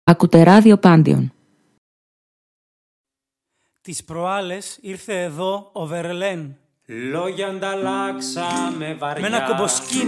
Ακούτε ράδιο Πάντιον. Τις προάλλες ήρθε εδώ ο Βερελέν. Λόγια ανταλλάξαμε βαριά. Με ένα κομποσκίνη